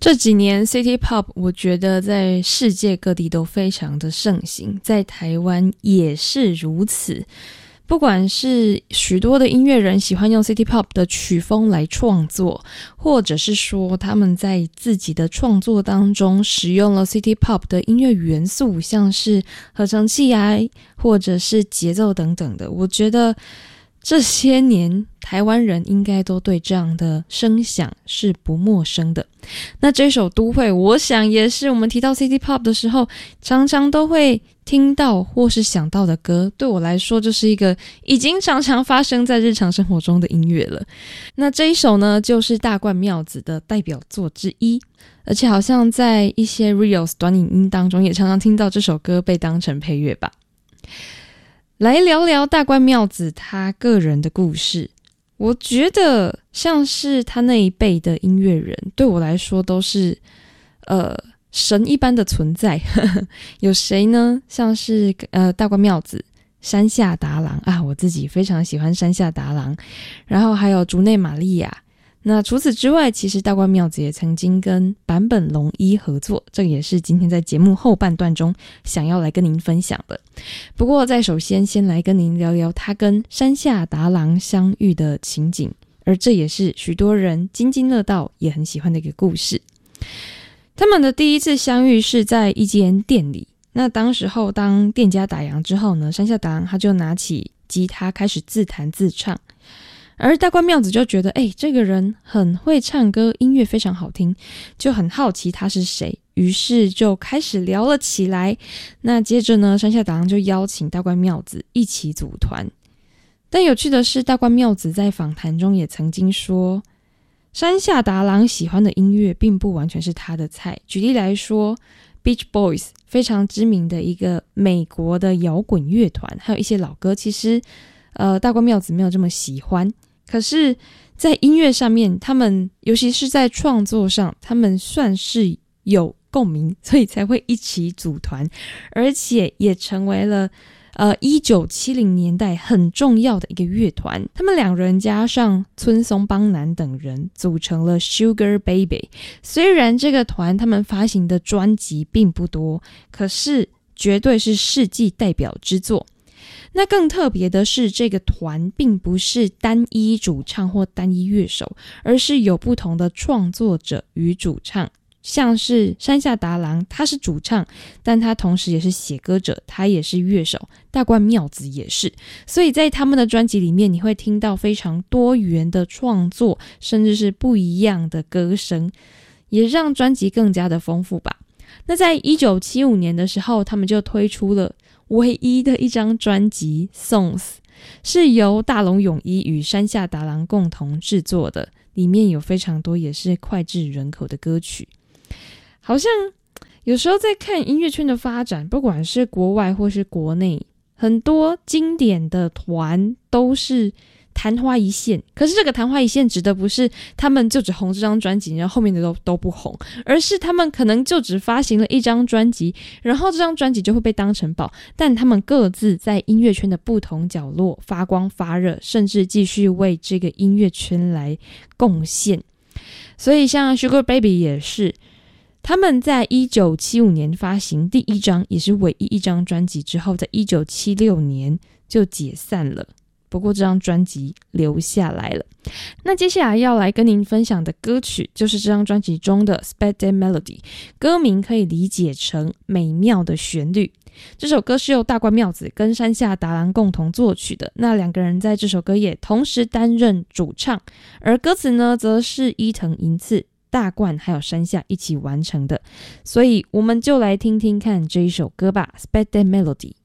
这几年 City Pop 我觉得在世界各地都非常的盛行，在台湾也是如此。不管是许多的音乐人喜欢用 City Pop 的曲风来创作，或者是说他们在自己的创作当中使用了 City Pop 的音乐元素，像是合成器啊，或者是节奏等等的，我觉得这些年台湾人应该都对这样的声响是不陌生的。那这首都会，我想也是我们提到 City Pop 的时候常常都会听到或是想到的歌，对我来说就是一个已经常常发生在日常生活中的音乐了。那这一首呢，就是大冠妙子的代表作之一，而且好像在一些 Reels 短影音当中也常常听到这首歌被当成配乐吧。来聊聊大冠妙子他个人的故事。我觉得像是他那一辈的音乐人，对我来说都是神一般的存在。有谁呢？像是大冠妙子、山下达郎啊，我自己非常喜欢山下达郎，然后还有竹内玛利亚。那除此之外，其实大冠妙子也曾经跟坂本龙一合作，这个也是今天在节目后半段中想要来跟您分享的。不过首先来跟您聊聊他跟山下达郎相遇的情景，而这也是许多人津津乐道也很喜欢的一个故事。他们的第一次相遇是在一间店里，那当时候当店家打烊之后呢，山下达郎他就拿起吉他开始自弹自唱，而大冠妙子就觉得这个人很会唱歌，音乐非常好听，就很好奇他是谁，于是就开始聊了起来。那接着呢，山下达郎就邀请大冠妙子一起组团。但有趣的是，大冠妙子在访谈中也曾经说，山下达郎喜欢的音乐并不完全是他的菜。举例来说， Beach Boys 非常知名的一个美国的摇滚乐团，还有一些老歌，其实大冠妙子没有这么喜欢，可是在音乐上面，他们尤其是在创作上，他们算是有共鸣，所以才会一起组团，而且也成为了1970年代很重要的一个乐团。他们两人加上村松邦男等人组成了 Sugar Baby。 虽然这个团他们发行的专辑并不多，可是绝对是世纪代表之作。那更特别的是，这个团并不是单一主唱或单一乐手，而是有不同的创作者与主唱。像是山下达郎，他是主唱，但他同时也是写歌者，他也是乐手，大冠妙子也是。所以在他们的专辑里面，你会听到非常多元的创作，甚至是不一样的歌声，也让专辑更加的丰富吧。那在1975年的时候，他们就推出了唯一的一张专辑 Songs， 是由大龙泳衣与山下达郎共同制作的，里面有非常多也是脍炙人口的歌曲。好像有时候在看音乐圈的发展，不管是国外或是国内，很多经典的团都是昙花一现，可是这个昙花一现指的不是他们就只红这张专辑，然后后面的都不红，而是他们可能就只发行了一张专辑，然后这张专辑就会被当成宝，但他们各自在音乐圈的不同角落发光发热，甚至继续为这个音乐圈来贡献。所以像 Sugar Baby 也是，他们在1975年发行第一张也是唯一一张专辑之后，在1976年就解散了，不过这张专辑留下来了。那接下来要来跟您分享的歌曲就是这张专辑中的 Spectre Melody， 歌名可以理解成美妙的旋律。这首歌是由大冠妙子跟山下达郎共同作曲的，那两个人在这首歌也同时担任主唱，而歌词呢则是伊藤银次、大冠还有山下一起完成的。所以我们就来听听看这一首歌吧， Spectre Melody。